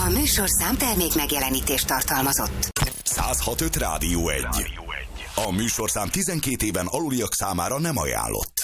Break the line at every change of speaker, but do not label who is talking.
A műsorszám termék megjelenítést tartalmazott.
106.5 Rádió 1. A műsorszám 12 éven aluliak számára nem ajánlott.